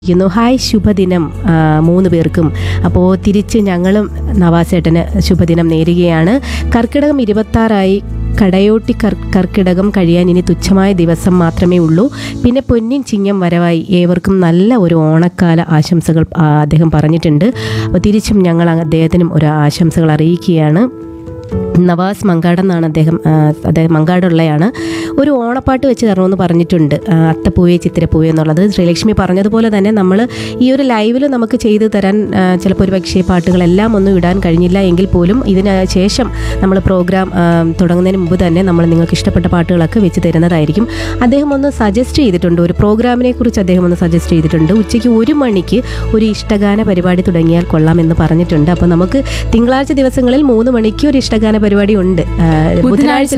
Hi ശുഭദിനം മൂന്ന് പേർക്കും. അപ്പോൾ തിരിച്ച് ഞങ്ങളും നവാസേട്ടന് ശുഭദിനം നേരുകയാണ്. കർക്കിടകം 26 കടയോട്ടി കർക്കിടകം കഴിയാൻ ഇനി തുച്ഛമായ ദിവസം മാത്രമേ ഉള്ളൂ. പിന്നെ പൊന്നിൻ ചിങ്ങം വരവായി. ഏവർക്കും നല്ല ഒരു ഓണക്കാല ആശംസകൾ അദ്ദേഹം പറഞ്ഞിട്ടുണ്ട്. അപ്പോൾ തിരിച്ചും ഞങ്ങൾ അദ്ദേഹത്തിനും ഒരു ആശംസകൾ അറിയിക്കുകയാണ്. നവാസ് മങ്കാടെന്നാണ് അദ്ദേഹം മങ്കാടുള്ളയാണ്. ഒരു ഓണപ്പാട്ട് വെച്ച് തരണമെന്ന് പറഞ്ഞിട്ടുണ്ട്, അത്തപ്പൂവേ ചിത്തിരപ്പൂവേ എന്നുള്ളത്. ശ്രീലക്ഷ്മി പറഞ്ഞതുപോലെ തന്നെ നമ്മൾ ഈ ഒരു ലൈവിൽ നമുക്ക് ചെയ്തു തരാൻ ചിലപ്പോൾ ഒരു പക്ഷേ പാട്ടുകളെല്ലാം ഒന്നും ഇടാൻ കഴിഞ്ഞില്ല എങ്കിൽ പോലും ഇതിന് ശേഷം നമ്മൾ പ്രോഗ്രാം തുടങ്ങുന്നതിന് മുമ്പ് തന്നെ നമ്മൾ നിങ്ങൾക്ക് ഇഷ്ടപ്പെട്ട പാട്ടുകളൊക്കെ വെച്ച് തരുന്നതായിരിക്കും. അദ്ദേഹം ഒന്ന് സജസ്റ്റ് ചെയ്തിട്ടുണ്ട്, ഒരു പ്രോഗ്രാമിനെ കുറിച്ച് അദ്ദേഹം ഒന്ന് സജസ്റ്റ് ചെയ്തിട്ടുണ്ട്. ഉച്ചയ്ക്ക് 1 മണിക്ക് ഒരു ഇഷ്ടഗാന പരിപാടി തുടങ്ങിയാൽ കൊള്ളാമെന്ന് പറഞ്ഞിട്ടുണ്ട്. അപ്പോൾ നമുക്ക് തിങ്കളാഴ്ച ദിവസങ്ങളിൽ 3 മണിക്ക് ഒരു ഇഷ്ടഗാന പരിപാടി ഉണ്ട്. ബുധനാഴ്ച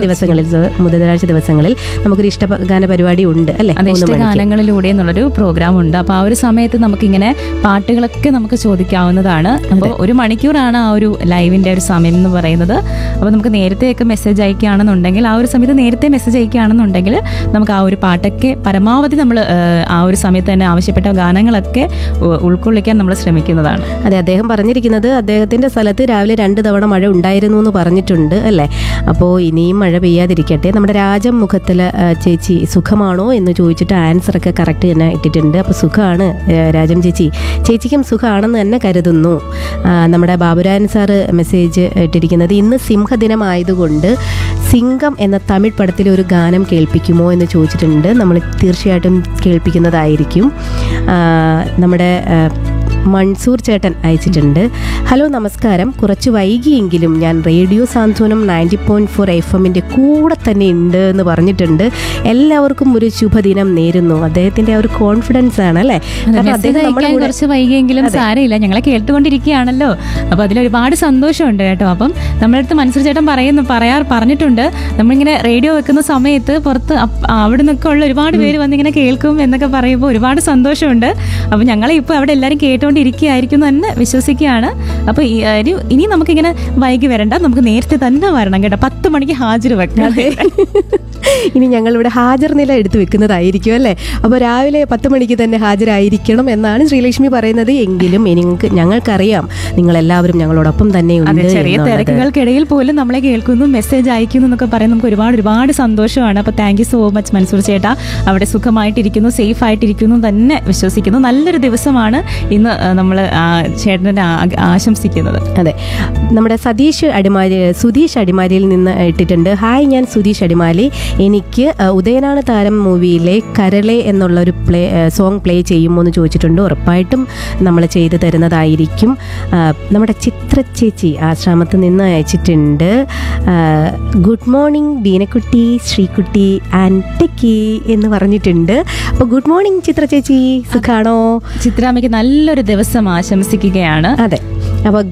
ദിവസങ്ങളിൽ നമുക്കൊരു ഇഷ്ടഗാന പരിപാടി ഉണ്ട് അല്ലേ, ഇഷ്ടഗാനങ്ങളിലൂടെ എന്നുള്ളൊരു പ്രോഗ്രാം ഉണ്ട്. അപ്പോൾ ആ ഒരു സമയത്ത് നമുക്കിങ്ങനെ പാട്ടുകളൊക്കെ നമുക്ക് ചോദിക്കാവുന്നതാണ്. അപ്പോൾ 1 മണിക്കൂറാണ് ആ ഒരു ലൈവിന്റെ ഒരു സമയം എന്ന് പറയുന്നത്. അപ്പോൾ നമുക്ക് നേരത്തെയൊക്കെ മെസ്സേജ് അയക്കുകയാണെന്നുണ്ടെങ്കിൽ ആ ഒരു സമയത്ത് നേരത്തെ മെസ്സേജ് അയക്കുകയാണെന്നുണ്ടെങ്കിൽ നമുക്ക് ആ ഒരു പാട്ടൊക്കെ പരമാവധി നമ്മൾ ആ ഒരു സമയത്ത് തന്നെ ആവശ്യപ്പെട്ട ഗാനങ്ങളൊക്കെ ഉൾക്കൊള്ളിക്കാൻ നമ്മൾ ശ്രമിക്കുന്നതാണ്. അതെ, അദ്ദേഹം പറഞ്ഞിരിക്കുന്നത് അദ്ദേഹത്തിന്റെ സ്ഥലത്ത് രാവിലെ 2 തവണ മഴ ഉണ്ടായിരുന്നു എന്ന് പറഞ്ഞിട്ടുണ്ട് അല്ലേ. അപ്പോൾ ഇനിയും മഴ പെയ്യാതിരിക്കട്ടെ. നമ്മുടെ രാജം മുഖത്തിലെ ചേച്ചി സുഖമാണോ എന്ന് ചോദിച്ചിട്ട് ആൻസറൊക്കെ കറക്റ്റ് തന്നെ ഇട്ടിട്ടുണ്ട്. അപ്പോൾ സുഖമാണ് രാജം ചേച്ചിക്കും സുഖമാണെന്ന് തന്നെ കരുതുന്നു. നമ്മുടെ ബാബുരാൻ സാറ് മെസ്സേജ് ഇട്ടിരിക്കുന്നത് ഇന്ന് സിംഹദിനമായതുകൊണ്ട് സിംഗം എന്ന തമിഴ് പടത്തിലെ ഒരു ഗാനം കേൾപ്പിക്കുമോ എന്ന് ചോദിച്ചിട്ടുണ്ട്. നമ്മൾ തീർച്ചയായിട്ടും കേൾപ്പിക്കുന്നതായിരിക്കും. നമ്മുടെ മൻസൂർ ചേട്ടൻ അയച്ചിട്ടുണ്ട്. ഹലോ നമസ്കാരം, കുറച്ച് വൈകിയെങ്കിലും ഞാൻ റേഡിയോ സാന്ത്വനം 90.4 FM കൂടെ തന്നെ ഉണ്ട് എന്ന് പറഞ്ഞിട്ടുണ്ട്. എല്ലാവർക്കും ഒരു ശുഭദിനം നേരുന്നു. അദ്ദേഹത്തിന്റെ ഒരു കോൺഫിഡൻസ് ആണ് അല്ലേ. കുറച്ച് വൈകിയെങ്കിലും സാരമില്ല, ഞങ്ങളെ കേട്ടുകൊണ്ടിരിക്കുകയാണല്ലോ. അപ്പൊ അതിലൊരുപാട് സന്തോഷമുണ്ട് കേട്ടോ. അപ്പം നമ്മളടുത്ത് മൻസൂർ ചേട്ടൻ പറഞ്ഞിട്ടുണ്ട്, നമ്മളിങ്ങനെ റേഡിയോ വെക്കുന്ന സമയത്ത് പുറത്ത് അവിടെ നിന്നൊക്കെ ഉള്ള ഒരുപാട് പേര് വന്നിങ്ങനെ കേൾക്കും എന്നൊക്കെ പറയുമ്പോൾ ഒരുപാട് സന്തോഷമുണ്ട്. അപ്പൊ ഞങ്ങളെ ഇപ്പൊ അവിടെ എല്ലാവരും കേട്ടോണ്ടിരിക്കുകയായിരിക്കും തന്നെ വിശ്വസിക്കുകയാണ്. അപ്പൊ ഇനി നമുക്കിങ്ങനെ വൈകി വരണ്ട, നമുക്ക് നേരത്തെ തന്നെ വരണം കേട്ടോ. 10 മണിക്ക് ഹാജർ വെക്കാം. ഇനി ഞങ്ങളിവിടെ ഹാജർ നില എടുത്തു വെക്കുന്നതായിരിക്കും അല്ലേ. അപ്പോൾ രാവിലെ 10 മണിക്ക് തന്നെ ഹാജരായിരിക്കണം എന്നാണ് ശ്രീലക്ഷ്മി പറയുന്നത്. എങ്കിലും ഞങ്ങൾക്കറിയാം നിങ്ങളെല്ലാവരും ഞങ്ങളോടൊപ്പം തന്നെ ഉണ്ട്. ചെറിയ തിരക്കുകൾക്കിടയിൽ പോലും നമ്മളെ കേൾക്കുന്നു, മെസ്സേജ് അയക്കുന്നു എന്നൊക്കെ പറയുന്നത് നമുക്ക് ഒരുപാട് സന്തോഷമാണ്. അപ്പോൾ thank you so much Mansoor ചേട്ടാ. അവിടെ സുഖമായിട്ടിരിക്കുന്നു, സേഫ് ആയിട്ടിരിക്കുന്നു തന്നെ വിശ്വസിക്കുന്നു. നല്ലൊരു ദിവസമാണ് ഇന്ന് നമ്മൾ ചേട്ടനെ ആശംസിക്കുന്നത്. അതെ, നമ്മുടെ സുധീഷ് അടിമാലിയിൽ നിന്ന് ഇട്ടിട്ടുണ്ട്. ഹായ്, ഞാൻ സുധീഷ് അടിമാലി. എനിക്ക് ഉദയനാണ് താരം മൂവിയിലെ കരളെ എന്നുള്ളൊരു സോങ് പ്ലേ ചെയ്യുമോ എന്ന് ചോദിച്ചിട്ടുണ്ട്. ഉറപ്പായിട്ടും നമ്മൾ ചെയ്തു തരുന്നതായിരിക്കും. നമ്മുടെ ചിത്ര ചേച്ചി ആശ്രമത്തിൽ നിന്ന് അയച്ചിട്ടുണ്ട്. Good morning ബീനക്കുട്ടി, Sreekutty and techie എന്ന് പറഞ്ഞിട്ടുണ്ട്. അപ്പോൾ ഗുഡ് മോർണിംഗ് ചിത്ര ചേച്ചി, സുഖാണോ? ചിത്രാമ്മയ്ക്ക് നല്ലൊരു ദിവസം ആശംസിക്കുകയാണ്. അതെ, അപ്പോൾ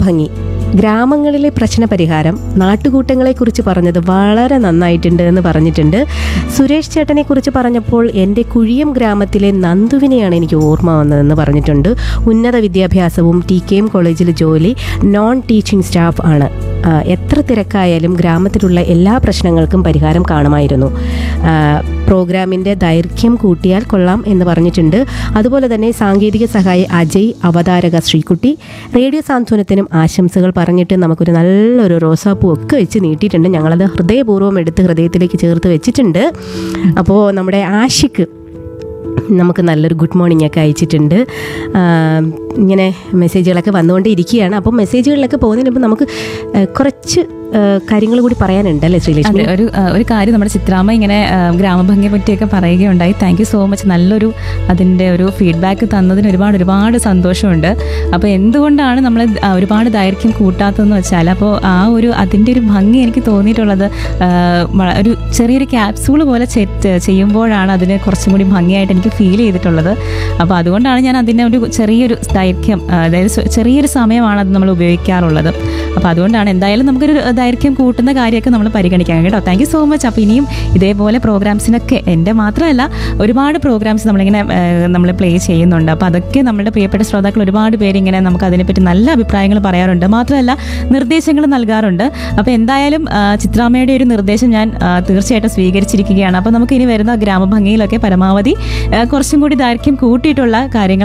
ഗ്രാമങ്ങളിലെ പ്രശ്ന പരിഹാരം, നാട്ടുകൂട്ടങ്ങളെക്കുറിച്ച് പറഞ്ഞത് വളരെ നന്നായിട്ടുണ്ട് എന്ന് പറഞ്ഞിട്ടുണ്ട്. സുരേഷ് ചേട്ടനെ കുറിച്ച് പറഞ്ഞപ്പോൾ എൻ്റെ കുഴിയം ഗ്രാമത്തിലെ നന്ദുവിനെയാണ് എനിക്ക് ഓർമ്മ വന്നതെന്ന് പറഞ്ഞിട്ടുണ്ട്. ഉന്നത വിദ്യാഭ്യാസവും TKM കോളേജിൽ ജോലി, നോൺ ടീച്ചിങ് സ്റ്റാഫ് ആണ്. എത്ര തിരക്കായാലും ഗ്രാമത്തിലുള്ള എല്ലാ പ്രശ്നങ്ങൾക്കും പരിഹാരം കാണുമായിരുന്നു. പ്രോഗ്രാമിൻ്റെ ദൈർഘ്യം കൂട്ടിയാൽ കൊള്ളാം എന്ന് പറഞ്ഞിട്ടുണ്ട്. അതുപോലെ തന്നെ സാങ്കേതിക സഹായി അജയ്, അവതാരക ശ്രീകുട്ടി, റേഡിയോ സാന്ത്വനത്തിനും ആശംസകൾ പറഞ്ഞിട്ട് നമുക്കൊരു നല്ലൊരു റോസാപ്പൂ ഒക്കെ വെച്ച് നീട്ടിയിട്ടുണ്ട്. ഞങ്ങളത് ഹൃദയപൂർവ്വം എടുത്ത് ഹൃദയത്തിലേക്ക് ചേർത്ത് വെച്ചിട്ടുണ്ട്. അപ്പോൾ നമ്മുടെ ആഷിക്ക് നമുക്ക് നല്ലൊരു ഗുഡ് മോർണിംഗ് ഒക്കെ അയച്ചിട്ടുണ്ട്. ഇങ്ങനെ മെസ്സേജുകളൊക്കെ വന്നുകൊണ്ടേ ഇരിക്കുകയാണ്. അപ്പോൾ മെസ്സേജുകളിലൊക്കെ പോകുന്നതിന് മുമ്പ് നമുക്ക് കുറച്ച് കാര്യങ്ങൾ കൂടി പറയാനുണ്ടല്ലേ ശ്രീലക്ഷ്മി? ഒരു കാര്യം, നമ്മുടെ ചിത്രാമ്മ ഇങ്ങനെ ഗ്രാമഭംഗിയെ പറ്റിയൊക്കെ പറയുകയുണ്ടായി. Thank you so much. നല്ലൊരു അതിൻ്റെ ഒരു ഫീഡ്ബാക്ക് തന്നതിന് ഒരുപാട് സന്തോഷമുണ്ട്. അപ്പോൾ എന്തുകൊണ്ടാണ് നമ്മൾ ഒരുപാട് ദൈർഘ്യം കൂട്ടാത്തതെന്ന് വെച്ചാൽ, അപ്പോൾ അതിൻ്റെ ഒരു ഭംഗി എനിക്ക് തോന്നിയിട്ടുള്ളത് ഒരു ചെറിയൊരു ക്യാപ്സൂൾ പോലെ ചെയ്യുമ്പോഴാണ് അതിന് കുറച്ചും കൂടി ഭംഗിയായിട്ട് എനിക്ക് ഫീൽ ചെയ്തിട്ടുള്ളത്. അപ്പോൾ അതുകൊണ്ടാണ് ഞാൻ അതിനെ ഒരു ചെറിയൊരു ദൈർഘ്യം, അതായത് ചെറിയൊരു സമയമാണ് അത് നമ്മൾ ഉപയോഗിക്കാറുള്ളത്. അപ്പോൾ അതുകൊണ്ടാണ് എന്തായാലും നമുക്കൊരു ദൈർഘ്യം കൂട്ടുന്ന കാര്യമൊക്കെ നമ്മൾ പരിഗണിക്കാം കേട്ടോ. Thank you so much. അപ്പോൾ ഇനിയും ഇതേപോലെ പ്രോഗ്രാംസിനൊക്കെ, എൻ്റെ മാത്രമല്ല ഒരുപാട് പ്രോഗ്രാംസ് നമ്മൾ പ്ലേ ചെയ്യുന്നുണ്ട്. അപ്പോൾ അതൊക്കെ നമ്മുടെ പ്രിയപ്പെട്ട ശ്രോതാക്കൾ ഒരുപാട് പേര് ഇങ്ങനെ നമുക്ക് അതിനെപ്പറ്റി നല്ല അഭിപ്രായങ്ങൾ പറയാറുണ്ട്, മാത്രമല്ല നിർദ്ദേശങ്ങൾ നൽകാറുണ്ട്. അപ്പോൾ എന്തായാലും ചിത്രാമ്മയുടെ ഒരു നിർദ്ദേശം ഞാൻ തീർച്ചയായിട്ടും സ്വീകരിച്ചിരിക്കുകയാണ്. അപ്പോൾ നമുക്ക് ഇനി വരുന്ന ഗ്രാമഭംഗിയിലൊക്കെ പരമാവധി കുറച്ചും കൂടി ദൈർഘ്യം കൂട്ടിയിട്ടുള്ള കാര്യങ്ങൾ